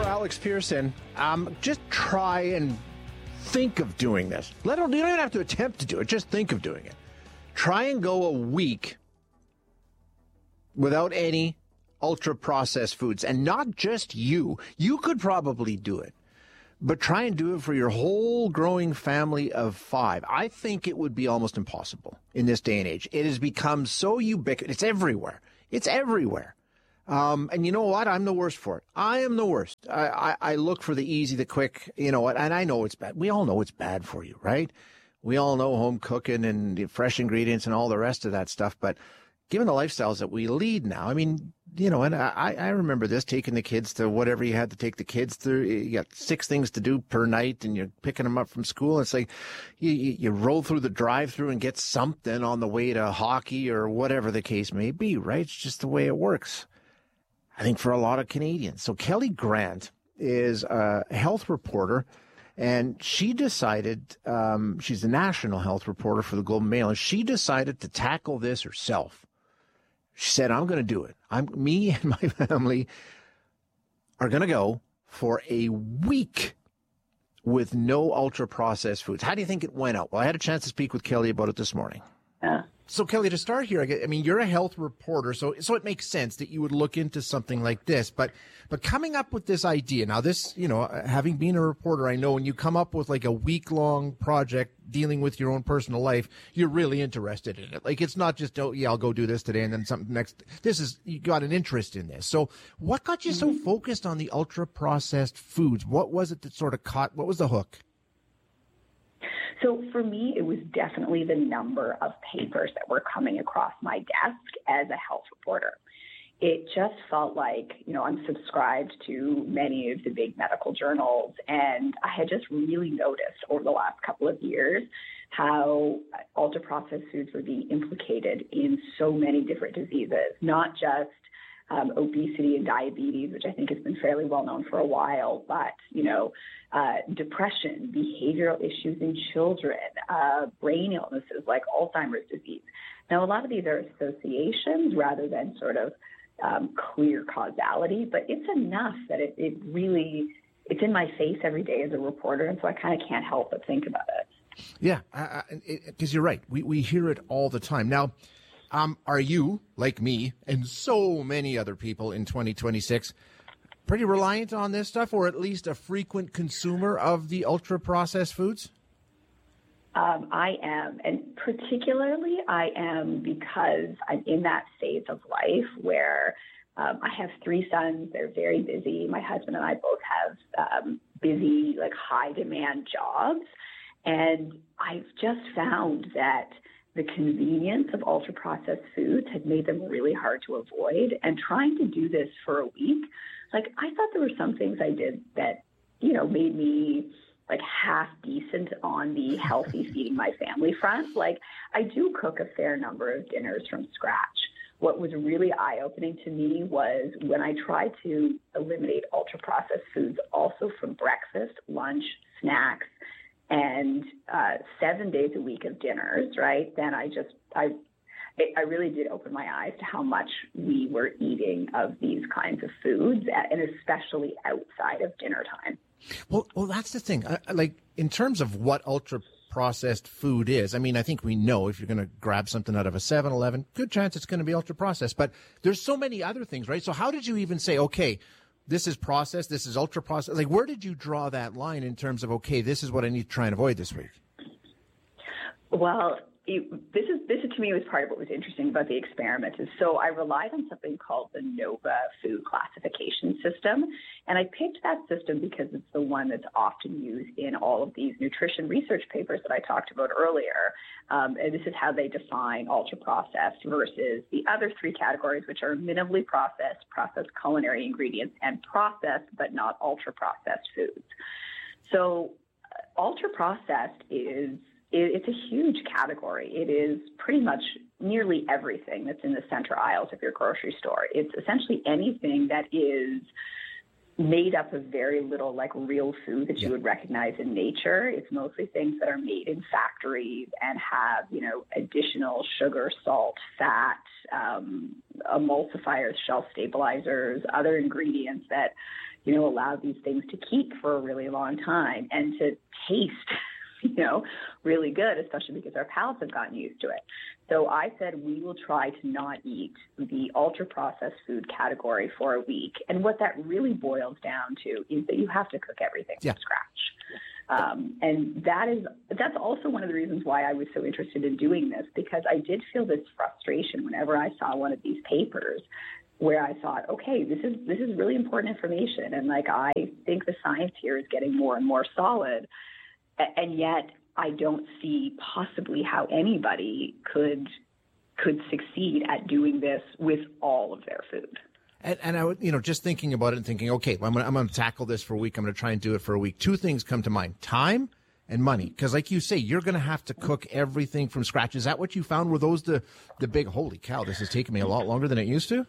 Alex Pearson. Just try and think of doing this. You don't even have to attempt to do it. Just think of doing it. Try and go a week without any ultra-processed foods. And not just you. You could probably do it. But try and do it for your whole growing family of 5. I think it would be almost impossible in this day and age. It has become so ubiquitous. It's everywhere. It's everywhere. And you know what? I'm the worst for it. I am the worst. I look for the easy, the quick, you know what? And I know it's bad. We all know it's bad for you, right? We all know home cooking and the fresh ingredients and all the rest of that stuff. But given the lifestyles that we lead now, I mean, you know, and I remember this, taking the kids to whatever you had to take the kids through. You got 6 things to do per night and you're picking them up from school. It's like you roll through the drive-through and get something on the way to hockey or whatever the case may be, right? It's just the way it works, I think, for a lot of Canadians. So Kelly Grant is a health reporter, and she decided, she's a national health reporter for the Globe and Mail, and she decided to tackle this herself. She said, I'm going to do it. Me and my family are going to go for a week with no ultra-processed foods. How do you think it went out? Well, I had a chance to speak with Kelly about it this morning. So, Kelly, to start here, I mean, you're a health reporter, so it makes sense that you would look into something like this. But coming up with this idea, now this, you know, having been a reporter, I know when you come up with like a week-long project dealing with your own personal life, you're really interested in it. Like, it's not just, oh, yeah, I'll go do this today and then something next. You got an interest in this. So what got you so focused on the ultra-processed foods? What was it that sort of caught, what was the hook? So for me, it was definitely the number of papers that were coming across my desk as a health reporter. It just felt like, you know, I'm subscribed to many of the big medical journals, and I had just really noticed over the last couple of years how ultra-processed foods were being implicated in so many different diseases, not just obesity and diabetes, which I think has been fairly well known for a while, but, you know, depression, behavioral issues in children, brain illnesses like Alzheimer's disease. Now, a lot of these are associations rather than sort of clear causality, but it's enough that it really, it's in my face every day as a reporter, and so I kind of can't help but think about it. Yeah, because you're right. We hear it all the time. Now, are you, like me and so many other people in 2026, pretty reliant on this stuff, or at least a frequent consumer of the ultra-processed foods? I am, and particularly I am because I'm in that phase of life where I have 3 sons. They're very busy. My husband and I both have busy, like high-demand jobs, and I've just found that the convenience of ultra-processed foods had made them really hard to avoid. And trying to do this for a week, like I thought there were some things I did that, you know, made me like half decent on the healthy feeding my family front. Like I do cook a fair number of dinners from scratch. What was really eye-opening to me was when I tried to eliminate ultra-processed foods also from breakfast, lunch, snacks, and 7 days a week of dinners, right? Then I really did open my eyes to how much we were eating of these kinds of foods, and especially outside of dinner time. Well, that's the thing. Like in terms of what ultra-processed food is, I mean, I think we know if you're going to grab something out of a 7-Eleven, good chance it's going to be ultra-processed. But there's so many other things, right? So how did you even say, okay, this is processed, this is ultra-processed? Like, where did you draw that line in terms of, okay, this is what I need to try and avoid this week? Well, this to me was part of what was interesting about the experiment. Is so I relied on something called the NOVA food classification system, and I picked that system because it's the one that's often used in all of these nutrition research papers that I talked about earlier. And this is how they define ultra-processed versus the other 3 categories, which are minimally processed, processed culinary ingredients, and processed but not ultra-processed foods. So ultra-processed it's a huge category. It is pretty much nearly everything that's in the center aisles of your grocery store. It's essentially anything that is made up of very little like real food that you would recognize in nature. It's mostly things that are made in factories and have, additional sugar, salt, fat, emulsifiers, shelf stabilizers, other ingredients that, allow these things to keep for a really long time and to taste, really good, especially because our palates have gotten used to it. So I said we will try to not eat the ultra-processed food category for a week. And what that really boils down to is that you have to cook everything from scratch. And that's also one of the reasons why I was so interested in doing this, because I did feel this frustration whenever I saw one of these papers where I thought, okay, this is really important information. And like, I think the science here is getting more and more solid. And yet I don't see possibly how anybody could succeed at doing this with all of their food. And I would, just thinking about it and thinking, okay, I'm going to tackle this for a week. I'm going to try and do it for a week. Two things come to mind: time and money. Because like you say, you're going to have to cook everything from scratch. Is that what you found? Were those the big, holy cow, this is taking me a lot longer than it used to?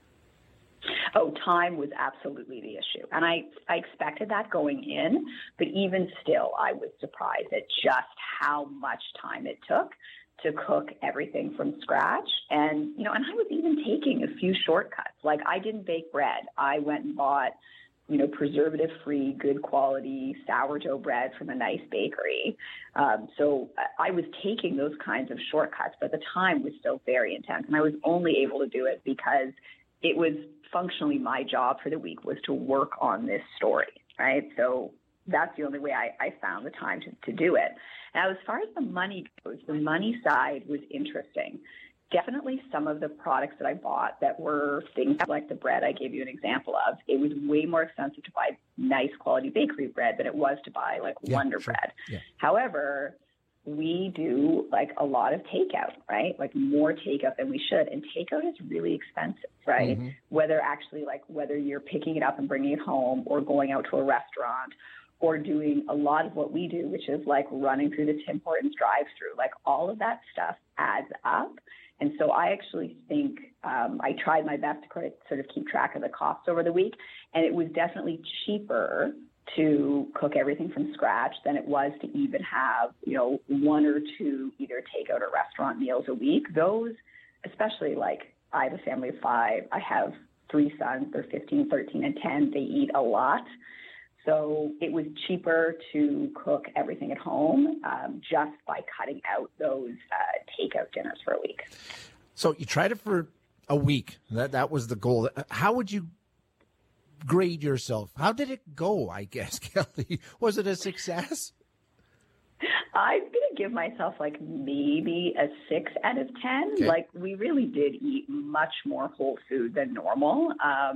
Oh, time was absolutely the issue. And I expected that going in, but even still, I was surprised at just how much time it took to cook everything from scratch. And, and I was even taking a few shortcuts. Like, I didn't bake bread. I went and bought, preservative-free, good quality sourdough bread from a nice bakery. So I was taking those kinds of shortcuts, but the time was still very intense. And I was only able to do it because it was functionally my job for the week was to work on this story, right? So that's the only way I found the time to do it. Now, as far as the money goes, the money side was interesting. Definitely some of the products that I bought that were things like the bread I gave you an example of, it was way more expensive to buy nice quality bakery bread than it was to buy like Wonder Bread. Yeah. However, we do like a lot of takeout, right? Like more takeout than we should. And takeout is really expensive, right? Mm-hmm. Whether you're picking it up and bringing it home or going out to a restaurant or doing a lot of what we do, which is like running through the Tim Hortons drive-through, like all of that stuff adds up. And so I actually think I tried my best to sort of keep track of the costs over the week. And it was definitely cheaper to cook everything from scratch than it was to even have, one or two either takeout or restaurant meals a week. Those, especially like I have a family of 5. I have 3 sons. They're 15, 13, and 10. They eat a lot. So it was cheaper to cook everything at home just by cutting out those takeout dinners for a week. So you tried it for a week. That was the goal. How would you grade yourself? How did it go, I guess, Kelly? Was it a success? I'm going to give myself like maybe a 6 out of 10. Okay. Like, we really did eat much more whole food than normal.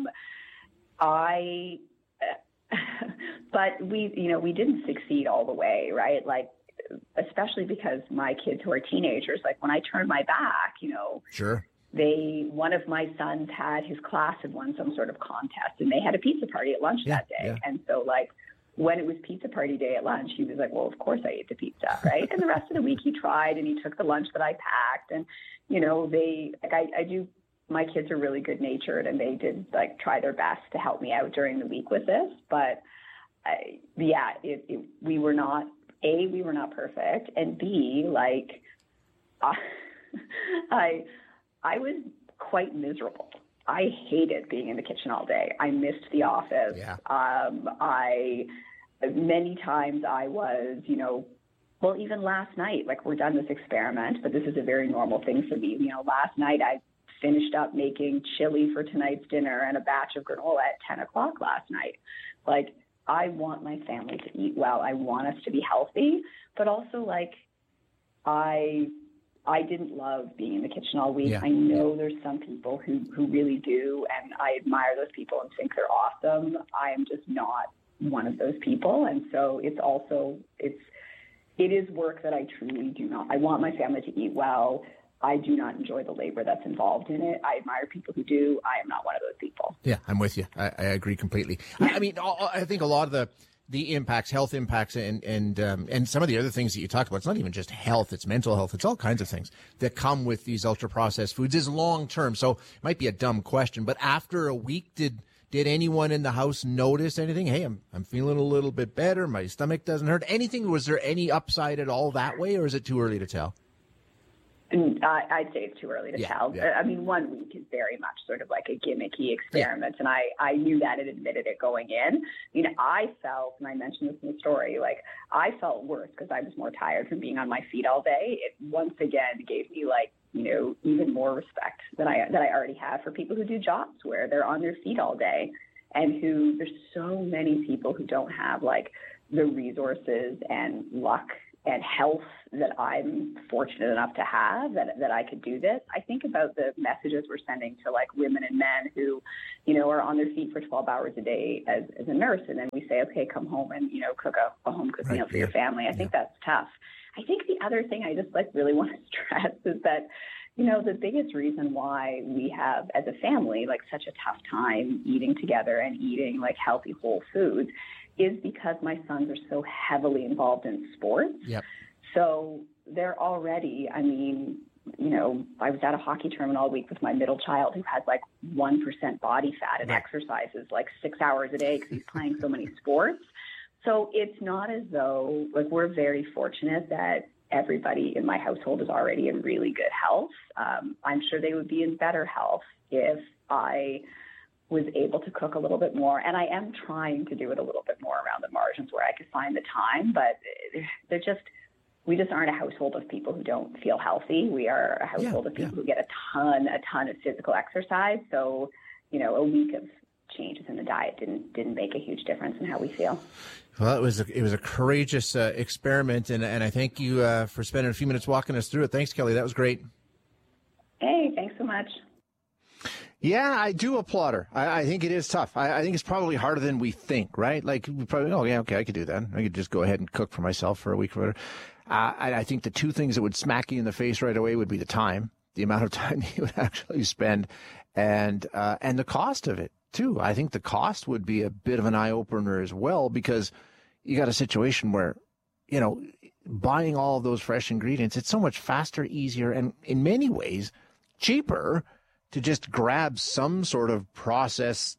But we didn't succeed all the way, right? Like, especially because my kids who are teenagers, like when I turned my back, Sure. One of my sons had his class had won some sort of contest, and they had a pizza party at lunch that day. Yeah. And so, like, when it was pizza party day at lunch, he was like, well, of course I ate the pizza, right? And the rest of the week he tried, and he took the lunch that I packed. And, my kids are really good natured, and they did like try their best to help me out during the week with this. But we were not perfect, and B, like, I was quite miserable. I hated being in the kitchen all day. I missed the office. Yeah. Many times I was, even last night, like, we're done this experiment, but this is a very normal thing for me. Last night I finished up making chili for tonight's dinner and a batch of granola at 10 o'clock last night. Like, I want my family to eat well. I want us to be healthy, but also, like, I didn't love being in the kitchen all week. Yeah. I know there's some people who really do, and I admire those people and think they're awesome. I am just not one of those people. And so it is work that I truly do not. I want my family to eat well. I do not enjoy the labor that's involved in it. I admire people who do. I am not one of those people. Yeah, I'm with you. I agree completely. I mean, I think a lot of the impacts, health impacts, and some of the other things that you talk about, it's not even just health, it's mental health, it's all kinds of things that come with these ultra processed foods is long term. So it might be a dumb question, but after a week, did Did anyone in the house notice anything? Hey, I'm feeling a little bit better. My stomach doesn't hurt. Anything? Was there any upside at all that way, or is it too early to tell? I'd say it's too early to tell. Yeah. I mean, 1 week is very much sort of like a gimmicky experiment, and I knew that and admitted it going in. You know, I felt, and I mentioned this in the story, like I felt worse because I was more tired from being on my feet all day. It once again gave me like, you know, even more respect that I already have for people who do jobs where they're on their feet all day, and who there's so many people who don't have like the resources and luck and health that I'm fortunate enough to have, that I could do this. I think about the messages we're sending to like women and men who, you know, are on their feet for 12 hours a day as a nurse. And then we say, okay, come home and, you know, cook a home cooked meal for your family. I think that's tough. I think the other thing I just like really want to stress is that, you know, the biggest reason why we have as a family like such a tough time eating together and eating like healthy whole foods is because my sons are so heavily involved in sports. Yep. So they're already, I mean, you know, I was at a hockey tournament all week with my middle child who has like 1% body fat and exercises like 6 hours a day because he's playing so many sports. So it's not as though, like, we're very fortunate that everybody in my household is already in really good health. I'm sure they would be in better health if I was able to cook a little bit more. And I am trying to do it a little bit more around the margins where I could find the time, but we just aren't a household of people who don't feel healthy. We are a household of people who get a ton of physical exercise. So, you know, a week of changes in the diet didn't make a huge difference in how we feel. Well, it was a courageous experiment, and I thank you for spending a few minutes walking us through it. Thanks, Kelly. That was great. Hey, thanks so much. Yeah, I do applaud her. I think it is tough. I think it's probably harder than we think, right? Like, we probably, oh, yeah, okay, I could do that. I could just go ahead and cook for myself for a week or whatever. I think the two things that would smack you in the face right away would be the time, the amount of time you would actually spend, and the cost of it, too. I think the cost would be a bit of an eye-opener as well, because you got a situation where, you know, buying all of those fresh ingredients, it's so much faster, easier, and in many ways cheaper to just grab some sort of processed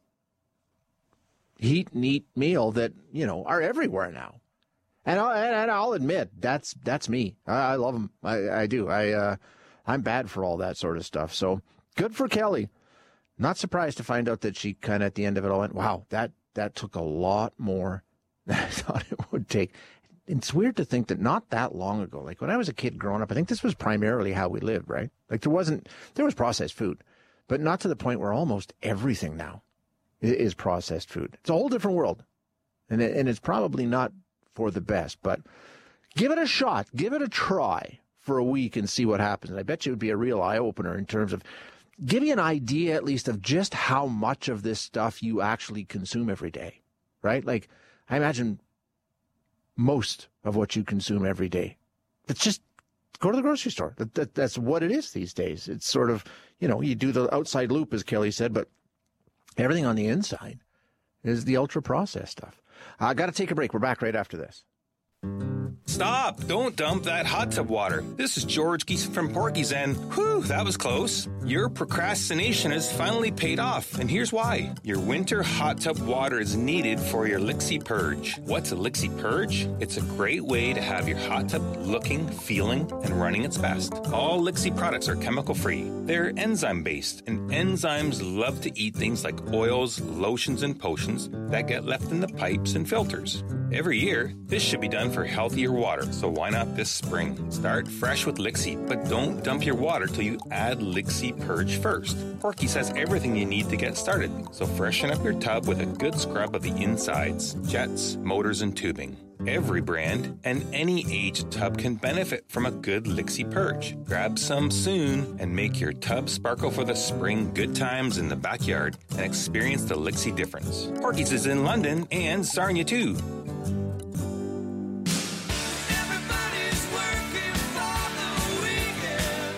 heat and eat meal that, you know, are everywhere now. And I'll admit, that's me. I love them. I do. I'm bad for all that sort of stuff. So good for Kelly. Not surprised to find out that she kind of at the end of it all went, wow, that took a lot more than I thought it would take. It's weird to think that not that long ago, like when I was a kid growing up, I think this was primarily how we lived, right? Like there was processed food, but not to the point where almost everything now is processed food. It's a whole different world, and it's probably not for the best, but give it a shot, give it a try for a week and see what happens. And I bet you it would be a real eye-opener in terms of give you an idea at least of just how much of this stuff you actually consume every day, right? Like I imagine most of what you consume every day, it's just go to the grocery store. That's what it is these days. It's sort of, you know, you do the outside loop, as Kelly said, but everything on the inside is the ultra-processed stuff. I got to take a break. We're back right after this. Stop! Don't dump that hot tub water. This is George Geese from Porky's, and whew, that was close. Your procrastination has finally paid off, and here's why. Your winter hot tub water is needed for your Lixie Purge. What's a Lixie Purge? It's a great way to have your hot tub looking, feeling, and running its best. All Lixie products are chemical-free. They're enzyme-based, and enzymes love to eat things like oils, lotions, and potions that get left in the pipes and filters. Every year, this should be done for healthier water, so why not this spring? Start fresh with Lixie, but don't dump your water till you add Lixie Purge first. Porky's has everything you need to get started, so freshen up your tub with a good scrub of the insides, jets, motors, and tubing. Every brand and any age tub can benefit from a good Lixie Purge. Grab some soon and make your tub sparkle for the spring good times in the backyard and experience the Lixie difference. Porky's is in London and Sarnia too.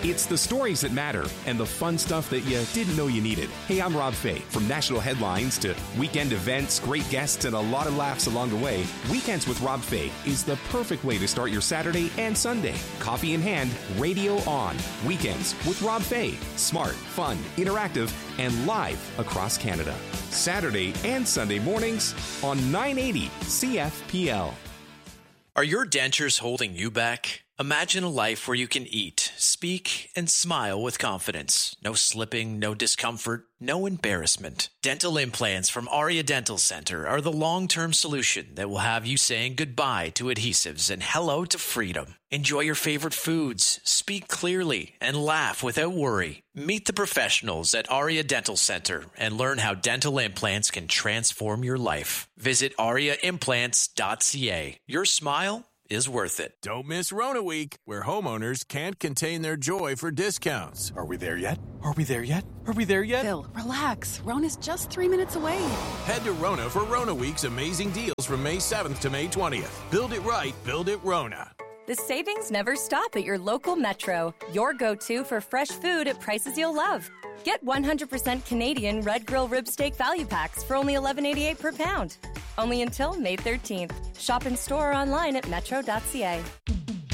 It's the stories that matter and the fun stuff that you didn't know you needed. Hey, I'm Rob Fay. From national headlines to weekend events, great guests, and a lot of laughs along the way, Weekends with Rob Fay is the perfect way to start your Saturday and Sunday. Coffee in hand, radio on. Weekends with Rob Fay. Smart, fun, interactive, and live across Canada. Saturday and Sunday mornings on 980 CFPL. Are your dentures holding you back? Imagine a life where you can eat, speak, and smile with confidence. No slipping, no discomfort, no embarrassment. Dental implants from Aria Dental Center are the long-term solution that will have you saying goodbye to adhesives and hello to freedom. Enjoy your favorite foods, speak clearly, and laugh without worry. Meet the professionals at Aria Dental Center and learn how dental implants can transform your life. Visit ariaimplants.ca. Your smile is worth it. Don't miss Rona Week, where homeowners can't contain their joy for discounts. Are we there yet? Are we there yet? Are we there yet? Phil, relax. Rona's just 3 minutes away. Head to Rona for Rona Week's amazing deals from May 7th to May 20th. Build it right, build it Rona. The savings never stop at your local Metro. Your go-to for fresh food at prices you'll love. Get 100% Canadian Red Grill Rib Steak Value Packs for only $11.88 per pound. Only until May 13th. Shop in store or online at metro.ca.